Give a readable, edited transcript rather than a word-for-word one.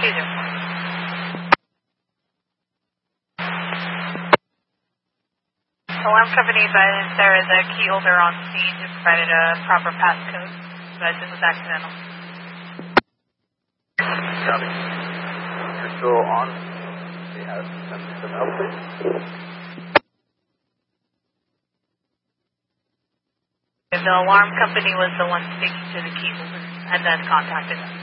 Alarm company advised there is a key holder on scene who provided a proper passcode. Advised it was accidental. Copy. You're still on. We have some help, please. The alarm company was the one speaking to the key holder and then contacted us.